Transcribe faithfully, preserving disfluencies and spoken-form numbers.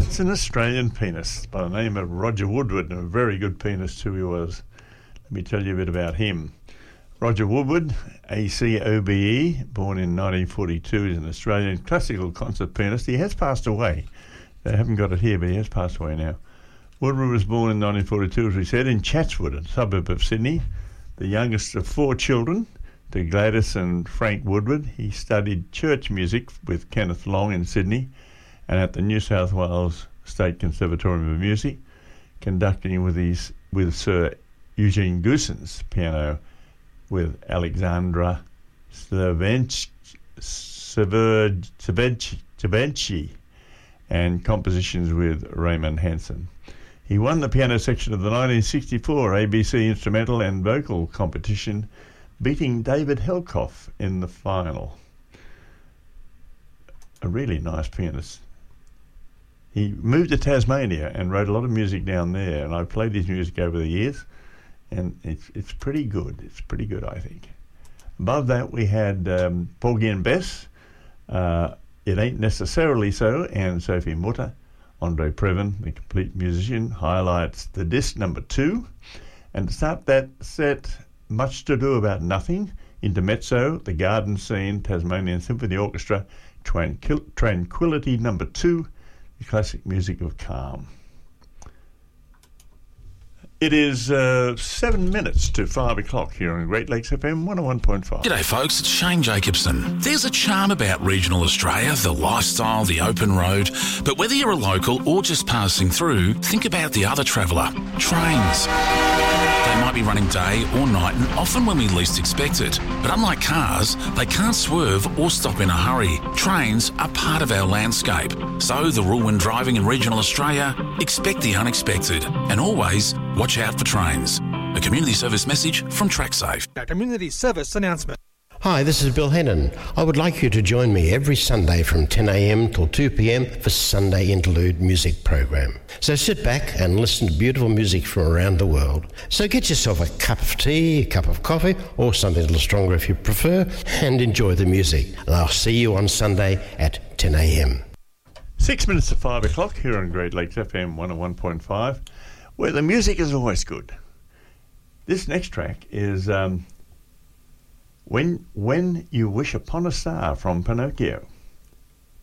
It's an Australian pianist by the name of Roger Woodward, and a very good pianist too he was. Let me tell you a bit about him. Roger Woodward, A C O B E, born in nineteen forty-two, is an Australian classical concert pianist. He has passed away. They haven't got it here, but he has passed away now. Woodward was born in nineteen forty-two, as we said, in Chatswood, a suburb of Sydney, the youngest of four children to Gladys and Frank Woodward. He studied church music with Kenneth Long in Sydney and at the New South Wales State Conservatorium of Music, conducting with his with Sir Eugene Goosens piano, with Alexandra Cervenci and compositions with Raymond Hansen. He won the piano section of the nineteen sixty-four A B C Instrumental and Vocal Competition, beating David Helkoff in the final. A really nice pianist. He moved to Tasmania and wrote a lot of music down there, and I've played his music over the years, and it's it's pretty good. It's pretty good, I think. Above that, we had um, Porgy and Bess, uh, It Ain't Necessarily So, and Sophie Mutter. Andre Previn, the complete musician, highlights the disc number two. And to start that set, Much to Do About Nothing, Intermezzo, The Garden Scene, Tasmanian Symphony Orchestra, Tranquil- Tranquility number two, the classic music of calm. It is uh, seven minutes to five o'clock here on Great Lakes F M one oh one point five. G'day folks, it's Shane Jacobson. There's a charm about regional Australia, the lifestyle, the open road. But whether you're a local or just passing through, think about the other traveller, trains. They might be running day or night and often when we least expect it. But unlike cars, they can't swerve or stop in a hurry. Trains are part of our landscape. So the rule when driving in regional Australia, expect the unexpected and always watch out for trains. A community service message from TrackSafe. A community service announcement. Hi, this is Bill Hennon. I would like you to join me every Sunday from ten a.m. till two p.m. for Sunday Interlude music program. So sit back and listen to beautiful music from around the world. So get yourself a cup of tea, a cup of coffee, or something a little stronger if you prefer, and enjoy the music. And I'll see you on Sunday at ten a.m. Six minutes to five o'clock here on Great Lakes F M one oh one point five, where the music is always good. This next track is um, When When You Wish Upon a Star from Pinocchio.